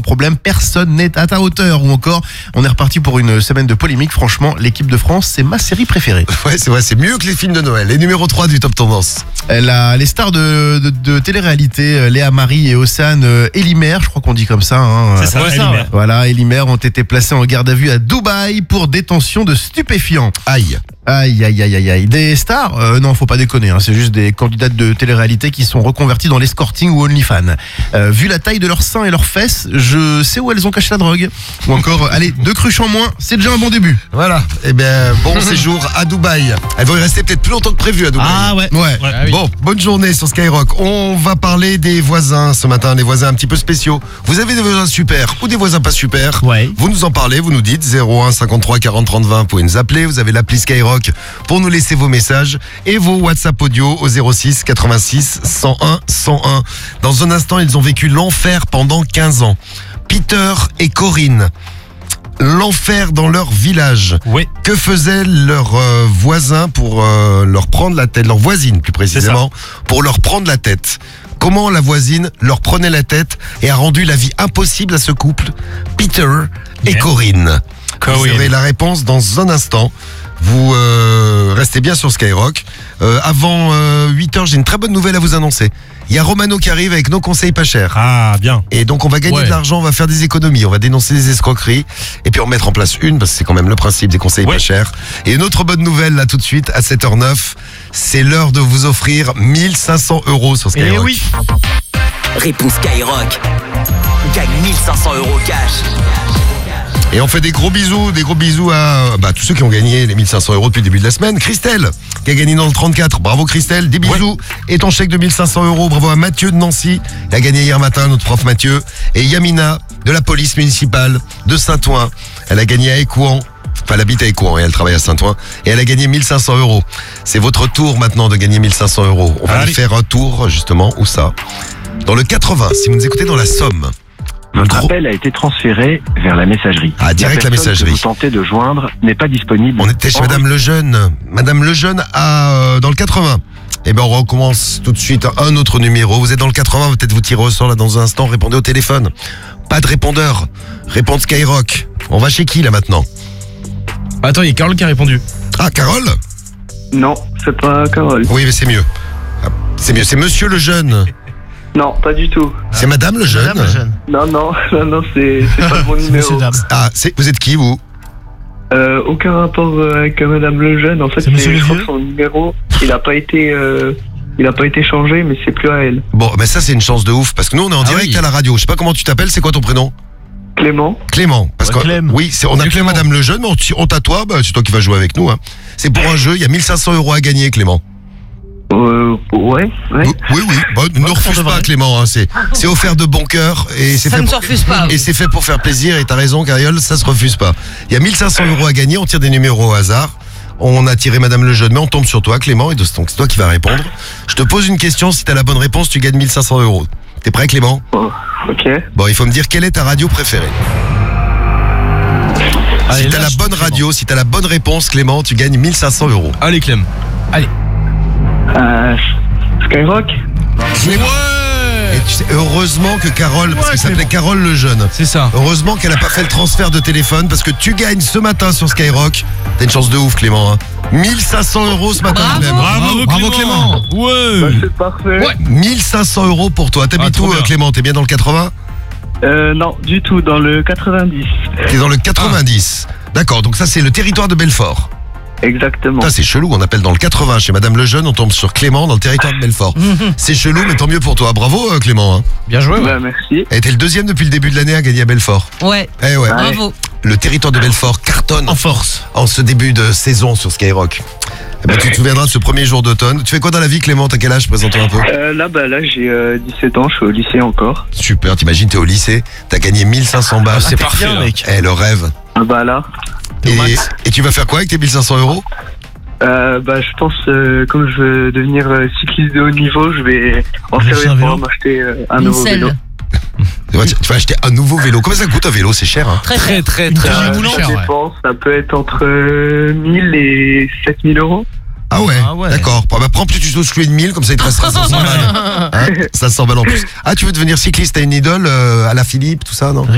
problème, personne n'est à ta hauteur. Ou encore, on est reparti pour une semaine de polémique. Franchement, l'équipe de France, c'est ma série préférée. Ouais, c'est vrai, c'est mieux que les films de Noël. Les numéro 3 du Top Tendance. Les stars de télé-réalité, Léa Marie et Océane Elimer, je crois qu'on dit comme ça. C'est ça, Elimer. Voilà, Elimer ont été placés en garde à vue à Dubaï pour détention de stupéfiants. Aïe. Aïe, aïe, aïe, aïe, aïe. Des stars non, faut pas déconner, c'est juste des candidates de télé-réalité qui sont reconverties dans l'escorting ou OnlyFans. Vu la taille de leurs seins et leurs fesses, je sais où elles ont caché la drogue. Ou encore, allez, 2 cruches en moins, c'est déjà un bon début. Voilà. Eh bien, bon séjour à Dubaï. Elles vont y rester peut-être plus longtemps que prévu à Dubaï. Ah ouais. Ouais. Ah oui. Bon, bonne journée sur Skyrock. On va parler des voisins ce matin, des voisins un petit peu spéciaux. Vous avez des voisins super ou des voisins pas super? Ouais. Vous nous en parlez, vous nous dites 01 53 40 30 20. Vous pouvez nous appeler, vous avez l'appli Skyrock pour nous laisser vos messages et vos WhatsApp audio au 06 86 101 101. Dans un instant, ils ont vécu l'enfer pendant 15 ans. Peter et Corinne. L'enfer dans leur village. Oui. Que faisaient leurs voisins pour leur prendre la tête, leurs voisines plus précisément, pour leur prendre la tête? Comment la voisine leur prenait la tête et a rendu la vie impossible à ce couple, Peter et Corinne. Vous aurez la réponse dans un instant. Vous restez bien sur Skyrock. Avant 8h, j'ai une très bonne nouvelle à vous annoncer. Il y a Romano qui arrive avec nos conseils pas chers. Ah, bien. Et donc on va gagner de l'argent, on va faire des économies, on va dénoncer des escroqueries et puis en mettre en place une, parce que c'est quand même le principe des conseils pas chers. Et une autre bonne nouvelle là tout de suite à 7h09, c'est l'heure de vous offrir 1500 € sur Skyrock. Et oui. Réponse Skyrock. Gagne 1500 € cash. Et on fait des gros bisous à tous ceux qui ont gagné les 1500 € depuis le début de la semaine. Christelle, qui a gagné dans le 34. Bravo Christelle, des bisous. Et ton chèque de 1500 €. Bravo à Mathieu de Nancy, qui a gagné hier matin, notre prof Mathieu. Et Yamina, de la police municipale de Saint-Ouen. Elle a gagné à Écouen. Enfin, elle habite à Écouen et elle travaille à Saint-Ouen. Et elle a gagné 1500 €. C'est votre tour maintenant de gagner 1500 €. On va aller faire un tour, justement, où ça? Dans le 80, si vous nous écoutez dans la Somme. Votre appel a été transféré vers la messagerie. Ah, direct la personne messagerie. que vous tentez de joindre n'est pas disponible. On était chez Madame Lejeune. Madame Lejeune dans le 80. Eh ben, on recommence tout de suite un autre numéro. Vous êtes dans le 80, peut-être vous tirez au sort là dans un instant. Répondez au téléphone. Pas de répondeur. Répondez Skyrock. On va chez qui là maintenant? Attends, il y a Carole qui a répondu. Ah, Carole? Non, c'est pas Carole. Oui, mais c'est mieux. C'est mieux. C'est Monsieur Lejeune. Non, pas du tout. C'est Madame Lejeune. Non, c'est pas mon numéro. Ah, vous êtes qui vous? Aucun rapport avec Madame Lejeune. En fait, je crois que son numéro, il a pas été changé, mais c'est plus à elle. Bon, mais ça c'est une chance de ouf parce que nous on est en direct à la radio. Je sais pas comment tu t'appelles. C'est quoi ton prénom? Clément. Clément. Parce que oui, on appelait Madame Lejeune, mais on tatoue. C'est toi qui vas jouer avec nous. Hein. C'est pour un jeu. Il y a 1500 € à gagner, Clément. Ouais. Oui. Ne refuse pas, Clément. Hein. C'est offert de bon cœur et c'est fait. ne se refuse pas. Et c'est fait pour faire plaisir. Et t'as raison, Cariole, ça se refuse pas. Il y a 1500 € à gagner. On tire des numéros au hasard. On a tiré Madame Lejeune, mais on tombe sur toi, Clément. Et donc c'est toi qui vas répondre. Je te pose une question. Si t'as la bonne réponse, tu gagnes 1500 €. T'es prêt, Clément? Ok. Bon, il faut me dire quelle est ta radio préférée. Allez, si t'as la bonne radio, si t'as la bonne réponse, Clément, tu gagnes 1500 €. Allez, Clem. Allez. Skyrock. Et tu sais, heureusement que Carole, parce que ça s'appelait Carole Lejeune. C'est ça. Heureusement qu'elle n'a pas fait le transfert de téléphone parce que tu gagnes ce matin sur Skyrock. T'as une chance de ouf, Clément. Hein. 1500 € ce matin. Bravo, Clément. Ouais. C'est parfait. 1500 € pour toi. T'habites où, Clément? T'es bien dans le 80? Non, du tout, dans le 90. T'es dans le 90. D'accord, donc ça c'est le territoire de Belfort. Exactement. Ça c'est chelou, on appelle dans le 80 chez Madame Lejeune, on tombe sur Clément dans le territoire de Belfort. C'est chelou, mais tant mieux pour toi. Bravo Clément. Hein. Bien joué. Bah, merci. Et t'es le deuxième depuis le début de l'année à gagner à Belfort. Ouais. Eh ouais. Bravo. Le territoire de Belfort cartonne En force. en ce début de saison sur Skyrock. Eh ben, tu te souviendras de ce premier jour d'automne. Tu fais quoi dans la vie, Clément? T'as quel âge? Présente-toi un peu. Là j'ai 17 ans, je suis au lycée encore. Super, t'imagines, t'es au lycée, t'as gagné 1500 balles. C'est parfait, mec. Eh, le rêve. Ah bah là. Et tu vas faire quoi avec tes 1500 €? Je pense, comme je veux devenir cycliste de haut niveau, je vais en servir pour m'acheter un nouveau vélo. Tu vas acheter un nouveau vélo. Combien ça coûte un vélo? C'est cher, hein? Très Très Ça dépend, ça peut être entre 1000 et 7000 €. Ah ouais, d'accord. Bah, prends plus tu dois de 1000, comme ça il te restera 500 balles. Hein, 500 balles en plus. Ah, tu veux devenir cycliste? T'as une idole à la Philippe, tout ça, non?